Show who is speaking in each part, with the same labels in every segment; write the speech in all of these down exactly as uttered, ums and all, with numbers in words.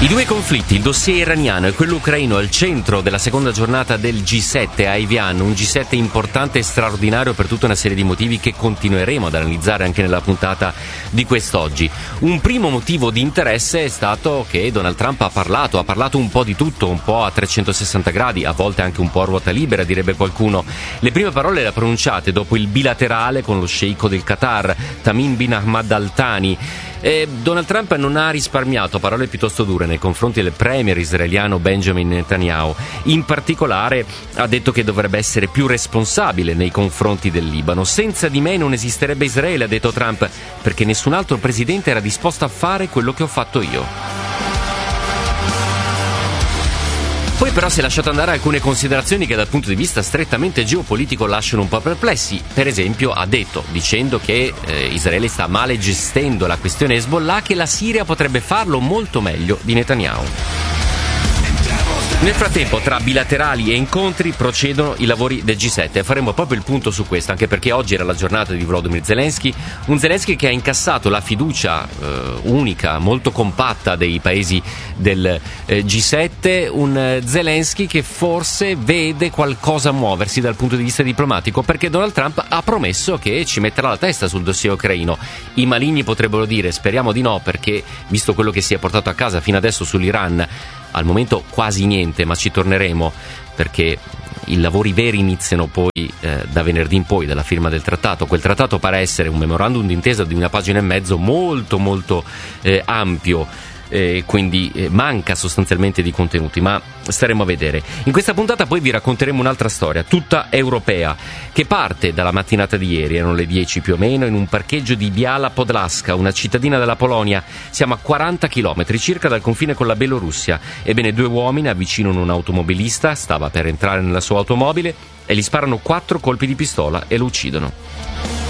Speaker 1: I due conflitti, il dossier iraniano e quello ucraino, al centro della seconda giornata del G sette a Evian, un G sette importante e straordinario per tutta una serie di motivi che continueremo ad analizzare anche nella puntata di quest'oggi. Un primo motivo di interesse è stato che Donald Trump ha parlato, ha parlato un po' di tutto, un po' a trecentosessanta gradi, a volte anche un po' a ruota libera, direbbe qualcuno. Le prime parole le ha pronunciate dopo il bilaterale con lo sceicco del Qatar, Tamim bin Hamad Al Thani. E Donald Trump non ha risparmiato parole piuttosto dure nei confronti del premier israeliano Benjamin Netanyahu. In particolare ha detto che dovrebbe essere più responsabile nei confronti del Libano. Senza di me non esisterebbe Israele, ha detto Trump, perché nessun altro presidente era disposto a fare quello che ho fatto io. Poi però si è lasciato andare alcune considerazioni che dal punto di vista strettamente geopolitico lasciano un po' perplessi. Per esempio ha detto, dicendo che eh, Israele sta male gestendo la questione Hezbollah, che la Siria potrebbe farlo molto meglio di Netanyahu. Nel frattempo, tra bilaterali e incontri procedono i lavori del G sette. Faremo proprio il punto su questo, anche perché oggi era la giornata di Volodymyr Zelensky, un Zelensky che ha incassato la fiducia eh, unica, molto compatta dei paesi del eh, G sette, un eh, Zelensky che forse vede qualcosa muoversi dal punto di vista diplomatico, perché Donald Trump ha promesso che ci metterà la testa sul dossier ucraino. I maligni potrebbero dire speriamo di no, perché visto quello che si è portato a casa fino adesso sull'Iran, al momento quasi niente, ma ci torneremo perché i lavori veri iniziano poi eh, da venerdì in poi, dalla firma del trattato. Quel trattato pare essere un memorandum d'intesa di una pagina e mezzo molto molto eh, ampio, eh, quindi eh, manca sostanzialmente di contenuti, ma staremo a vedere. In questa puntata poi vi racconteremo un'altra storia, tutta europea, che parte dalla mattinata di ieri, erano le dieci più o meno, in un parcheggio di Biała Podlaska, una cittadina della Polonia. Siamo a quaranta chilometri circa dal confine con la Bielorussia. Ebbene, due uomini avvicinano un automobilista, stava per entrare nella sua automobile, e gli sparano quattro colpi di pistola e lo uccidono.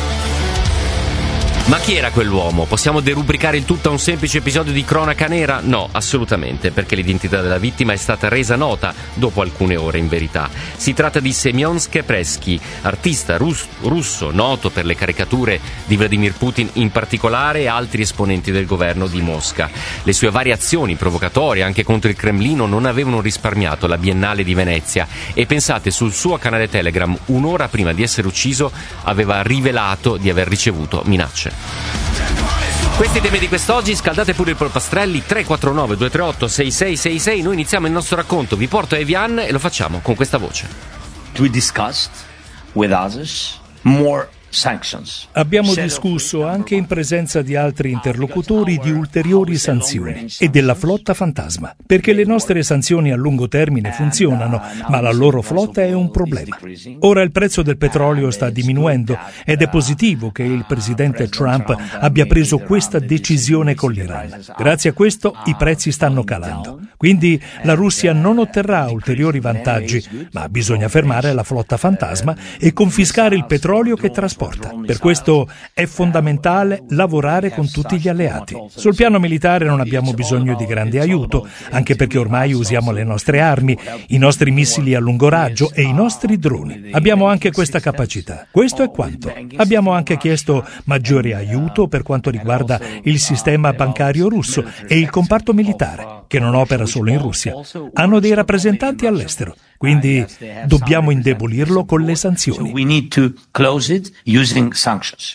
Speaker 1: Ma chi era quell'uomo? Possiamo derubricare il tutto a un semplice episodio di cronaca nera? No, assolutamente, perché l'identità della vittima è stata resa nota dopo alcune ore in verità. Si tratta di Semyon Skrzepski, artista rus- russo noto per le caricature di Vladimir Putin in particolare e altri esponenti del governo di Mosca. Le sue variazioni provocatorie anche contro il Cremlino non avevano risparmiato la Biennale di Venezia e pensate, sul suo canale Telegram, un'ora prima di essere ucciso, aveva rivelato di aver ricevuto minacce. Questi temi di quest'oggi, scaldate pure i polpastrelli. Tre quattro nove due tre otto sei sei sei sei. Noi iniziamo il nostro racconto, vi porto a Evian e lo facciamo con questa voce.
Speaker 2: We discussed with others more sanctions.
Speaker 3: Abbiamo discusso anche in presenza di altri interlocutori di ulteriori sanzioni e della flotta fantasma, perché le nostre sanzioni a lungo termine funzionano, ma la loro flotta è un problema. Ora il prezzo del petrolio sta diminuendo ed è positivo che il presidente Trump abbia preso questa decisione con l'Iran. Grazie a questo i prezzi stanno calando. Quindi la Russia non otterrà ulteriori vantaggi, ma bisogna fermare la flotta fantasma e confiscare il petrolio che trasporta. Per questo è fondamentale lavorare con tutti gli alleati. Sul piano militare non abbiamo bisogno di grande aiuto, anche perché ormai usiamo le nostre armi, i nostri missili a lungo raggio e i nostri droni. Abbiamo anche questa capacità. Questo è quanto. Abbiamo anche chiesto maggiore aiuto per quanto riguarda il sistema bancario russo e il comparto militare, che non opera solo in Russia. Hanno dei rappresentanti all'estero. Quindi dobbiamo indebolirlo con le sanzioni.
Speaker 2: So we need to close it using sanctions.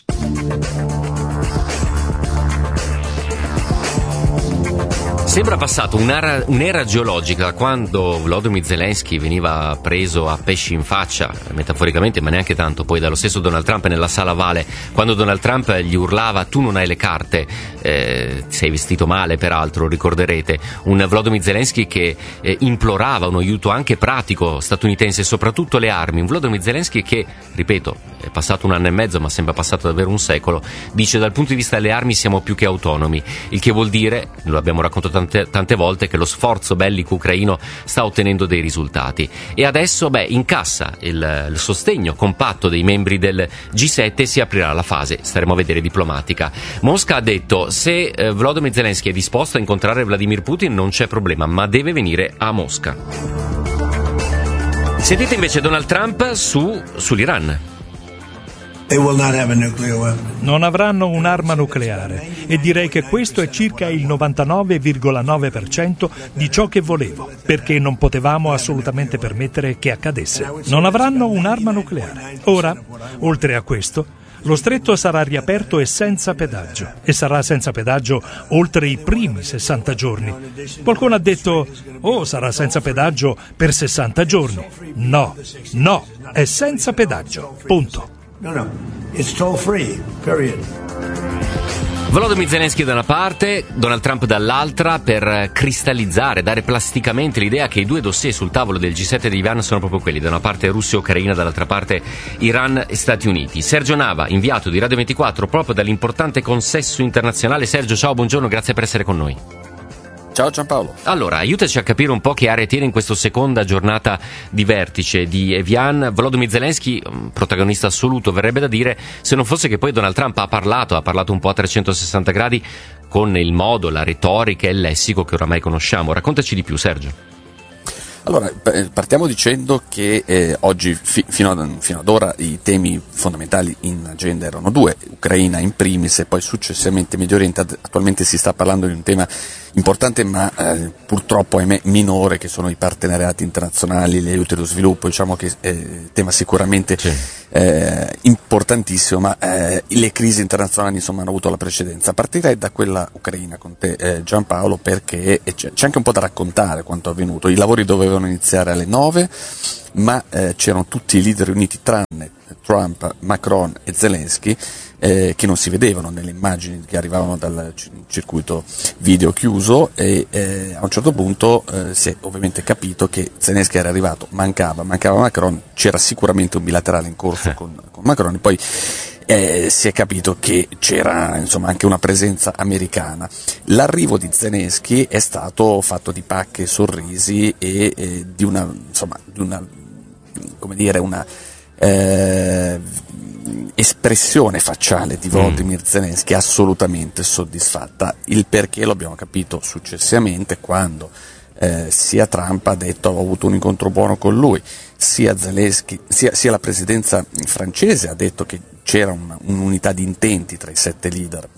Speaker 1: Sembra passato un'era, un'era geologica quando Volodymyr Zelensky veniva preso a pesci in faccia, metaforicamente, ma neanche tanto, poi dallo stesso Donald Trump nella sala Vale, quando Donald Trump gli urlava tu non hai le carte, eh, sei vestito male peraltro, ricorderete, un Volodymyr Zelensky che eh, implorava un aiuto anche pratico statunitense, soprattutto le armi, un Volodymyr Zelensky che, ripeto, è passato un anno e mezzo ma sembra passato davvero un secolo, dice dal punto di vista delle armi siamo più che autonomi, il che vuol dire, lo abbiamo raccontato tante, tante volte, che lo sforzo bellico ucraino sta ottenendo dei risultati e adesso beh incassa il, il sostegno compatto dei membri del G sette e si aprirà la fase, staremo a vedere, diplomatica. Mosca ha detto se eh, Volodymyr Zelensky è disposto a incontrare Vladimir Putin non c'è problema, ma deve venire a Mosca. Sentite invece Donald Trump su, sull'Iran.
Speaker 4: They will not have a nuclear weapon.
Speaker 3: Non avranno un'arma nucleare e direi che questo è circa il novantanove virgola nove per cento di ciò che volevo, perché non potevamo assolutamente permettere che accadesse. Non avranno un'arma nucleare. Ora, oltre a questo, lo stretto sarà riaperto e senza pedaggio, e sarà senza pedaggio oltre i primi sessanta giorni. Qualcuno ha detto, oh, sarà senza pedaggio per sessanta giorni. No, no, è senza pedaggio, punto.
Speaker 4: No, no, it's toll free, period.
Speaker 1: Volodymyr Zelensky da una parte, Donald Trump dall'altra, per cristallizzare, dare plasticamente l'idea che i due dossier sul tavolo del G sette di Ivan sono proprio quelli, da una parte Russia e Ucraina, dall'altra parte Iran e Stati Uniti. Sergio Nava, inviato di Radio ventiquattro proprio dall'importante consesso internazionale. Sergio, ciao, buongiorno, grazie per essere con noi.
Speaker 5: Ciao Giampaolo.
Speaker 1: Allora, aiutaci a capire un po' che area tiene in questa seconda giornata di vertice di Evian. Volodymyr Zelensky, protagonista assoluto, verrebbe da dire, se non fosse che poi Donald Trump ha parlato, ha parlato un po' a trecentosessanta gradi con il modo, la retorica e il lessico che oramai conosciamo. Raccontaci di più, Sergio.
Speaker 5: Allora, partiamo dicendo che eh, oggi, fi, fino, ad, fino ad ora, i temi fondamentali in agenda erano due, Ucraina in primis e poi successivamente Medio Oriente. Attualmente si sta parlando di un tema importante ma eh, purtroppo ahimè minore, che sono i partenariati internazionali, gli aiuti allo sviluppo. Diciamo che è un tema sicuramente sì. eh, importantissimo, ma eh, le crisi internazionali insomma hanno avuto la precedenza. Partirei da quella ucraina con te, eh, Giampaolo, perché c'è, c'è anche un po' da raccontare quanto è avvenuto. I lavori dovevano iniziare alle nove, ma eh, c'erano tutti i leader riuniti tranne Trump, Macron e Zelensky, eh, che non si vedevano nelle immagini che arrivavano dal circuito video chiuso, e eh, a un certo punto eh, si è ovviamente capito che Zelensky era arrivato, mancava, mancava Macron, c'era sicuramente un bilaterale in corso con, con Macron, e poi Eh, si è capito che c'era insomma anche una presenza americana. L'arrivo di Zelensky è stato fatto di pacche e sorrisi e eh, di una insomma di una come dire una eh, espressione facciale di Volodymyr Zelensky assolutamente soddisfatta. Il perché lo abbiamo capito successivamente, quando Eh, sia Trump ha detto ho avuto un incontro buono con lui, sia Zelensky, sia, sia la presidenza francese ha detto che c'era una, un'unità di intenti tra i sette leader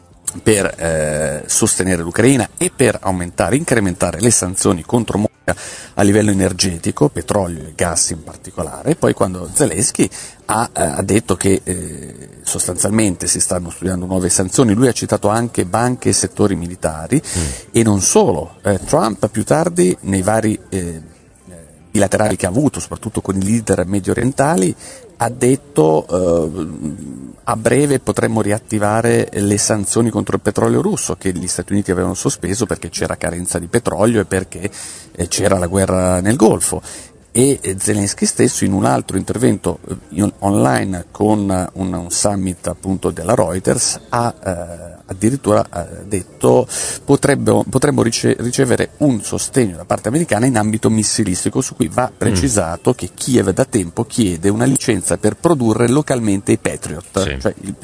Speaker 5: per eh, sostenere l'Ucraina e per aumentare, incrementare le sanzioni contro Mosca a livello energetico, petrolio e gas in particolare. E poi quando Zelensky ha, eh, ha detto che eh, sostanzialmente si stanno studiando nuove sanzioni, lui ha citato anche banche e settori militari, mm. e non solo. Eh, Trump più tardi nei vari eh, bilaterali che ha avuto, soprattutto con i leader medio orientali, ha detto eh, a breve potremmo riattivare le sanzioni contro il petrolio russo che gli Stati Uniti avevano sospeso perché c'era carenza di petrolio e perché eh, c'era la guerra nel Golfo. E Zelensky stesso in un altro intervento in, online con un, un summit appunto della Reuters ha eh, addirittura eh, detto potrebbe, potremmo rice- ricevere un sostegno da parte americana in ambito missilistico, su cui va precisato mm. che Kiev da tempo chiede una licenza per produrre localmente i Patriot, sì. cioè il,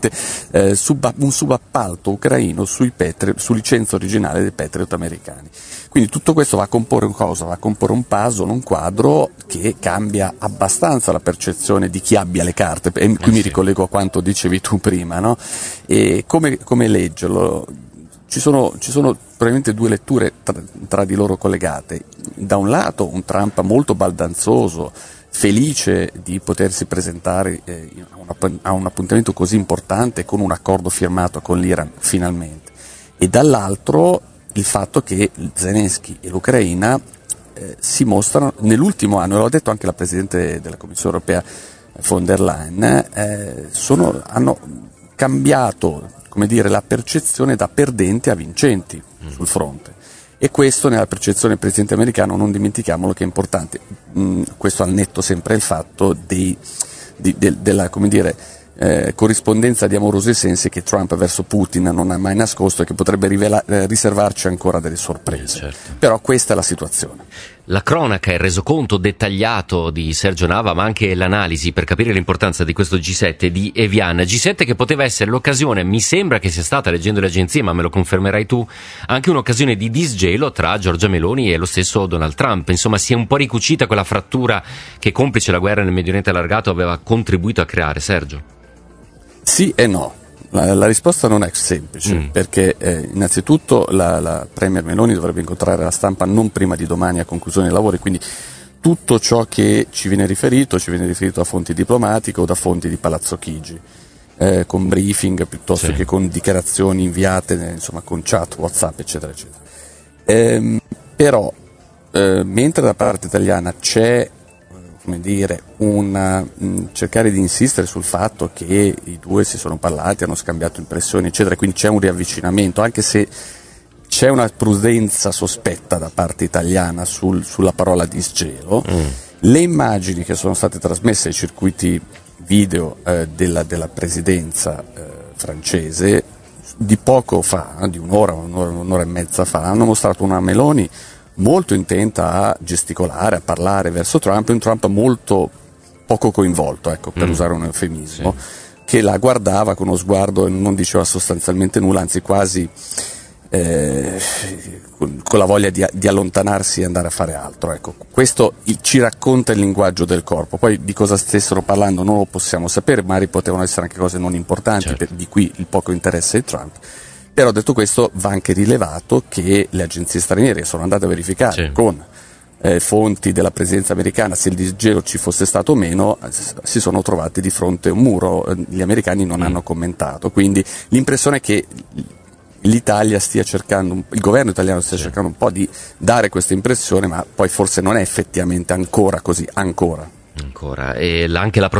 Speaker 5: eh, sub, un subappalto ucraino sui Patriot, su licenza originale dei Patriot americani. Quindi tutto questo va a comporre un cosa? Va a comporre un puzzle, un quadro che cambia abbastanza la percezione di chi abbia le carte, e qui eh mi sì. ricollego a quanto dicevi tu prima, no? E come, come leggerlo? Ci sono, ci sono probabilmente due letture tra, tra di loro collegate. Da un lato un Trump molto baldanzoso, felice di potersi presentare eh, a, un, a un appuntamento così importante con un accordo firmato con l'Iran finalmente, e dall'altro il fatto che Zelensky e l'Ucraina eh, si mostrano nell'ultimo anno, e l'ha detto anche la Presidente della Commissione Europea von der Leyen, eh, sono, hanno cambiato, come dire, la percezione da perdenti a vincenti sul fronte. E questo nella percezione del Presidente americano, non dimentichiamolo, che è importante. Mm, questo al netto sempre il fatto dei, di, de, della, come dire, Eh, corrispondenza di amorosi sensi che Trump verso Putin non ha mai nascosto e che potrebbe rivela- eh, riservarci ancora delle sorprese. Eh, certo. Però questa è la situazione.
Speaker 1: la cronaca, il resoconto dettagliato di Sergio Nava, ma anche l'analisi per capire l'importanza di questo G sette di Evian. G sette che poteva essere l'occasione, mi sembra che sia stata, leggendo le agenzie, ma me lo confermerai tu, anche un'occasione di disgelo tra Giorgia Meloni e lo stesso Donald Trump. Insomma, si è un po' ricucita quella frattura che, complice la guerra nel Medio Oriente allargato, aveva contribuito a creare. Sergio?
Speaker 5: Sì e no. La, la risposta non è semplice, mm. perché eh, innanzitutto la, la Premier Meloni dovrebbe incontrare la stampa non prima di domani a conclusione dei lavori, quindi tutto ciò che ci viene riferito ci viene riferito da fonti diplomatiche o da fonti di Palazzo Chigi, eh, con briefing piuttosto sì. che con dichiarazioni inviate, insomma con chat, WhatsApp, eccetera, eccetera. Ehm, però, eh, mentre da parte italiana c'è, come dire, una, mh, cercare di insistere sul fatto che i due si sono parlati, hanno scambiato impressioni, eccetera, quindi c'è un riavvicinamento, anche se c'è una prudenza sospetta da parte italiana sul, sulla parola disgelo. Mm. Le immagini che sono state trasmesse ai circuiti video eh, della, della presidenza eh, francese di poco fa, di un'ora, un'ora, un'ora e mezza fa, hanno mostrato una Meloni molto intenta a gesticolare, a parlare verso Trump, un Trump molto poco coinvolto, ecco, per mm. usare un eufemismo, sì. che la guardava con uno sguardo e non diceva sostanzialmente nulla, anzi quasi eh, con, con la voglia di, di allontanarsi e andare a fare altro. Ecco, questo ci racconta il linguaggio del corpo. Poi di cosa stessero parlando non lo possiamo sapere, magari potevano essere anche cose non importanti, certo. per, di qui il poco interesse di Trump. Però detto questo va anche rilevato che le agenzie straniere sono andate a verificare sì. con eh, fonti della presidenza americana se il disgelo ci fosse stato o meno, si sono trovati di fronte a un muro, gli americani non mm. hanno commentato, quindi l'impressione è che l'Italia stia cercando, il governo italiano stia sì. cercando un po' di dare questa impressione, ma poi forse non è effettivamente ancora così, ancora.
Speaker 1: Ancora, e anche la